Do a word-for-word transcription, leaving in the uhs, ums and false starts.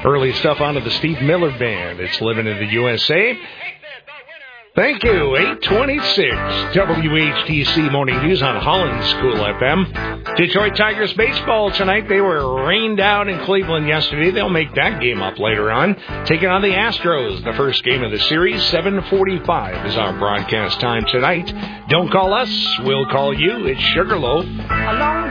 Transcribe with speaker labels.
Speaker 1: Early stuff out of the Steve Miller Band. It's Living in the U S A. Thank you. eight twenty-six W H T C Morning News on Holland School F M. Detroit Tigers baseball tonight. They were rained out in Cleveland yesterday. They'll make that game up later on. Taking on the Astros, the first game of the series. seven forty-five is our broadcast time tonight. Don't call us. We'll call you. It's Sugarloaf.